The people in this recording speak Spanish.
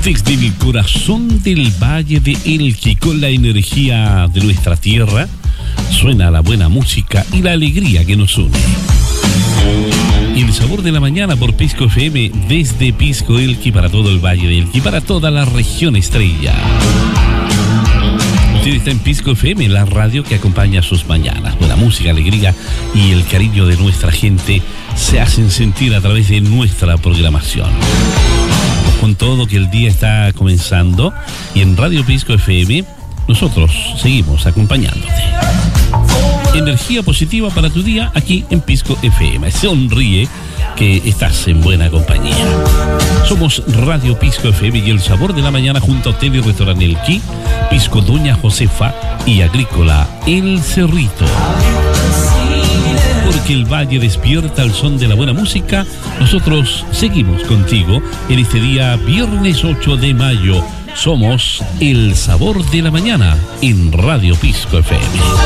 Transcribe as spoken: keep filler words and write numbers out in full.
Desde el corazón del Valle de Elqui, con la energía de nuestra tierra, suena la buena música y la alegría que nos une. El sabor de la mañana por Pisco F M, desde Pisco Elqui para todo el Valle de Elqui, para toda la región estrella. Usted está en Pisco F M, la radio que acompaña sus mañanas. Buena música, alegría y el cariño de nuestra gente se hacen sentir a través de nuestra programación. Con todo que el día está comenzando y en Radio Pisco F M nosotros seguimos acompañándote. Energía positiva para tu día aquí en Pisco F M. Sonríe que estás en buena compañía. Somos Radio Pisco F M y el sabor de la mañana junto a Hotel y Restaurante Elqui, Pisco Doña Josefa y Agrícola El Cerrito. Porque el valle despierta al son de la buena música, nosotros seguimos contigo en este día viernes ocho de mayo. Somos el sabor de la mañana en Radio Pisco F M.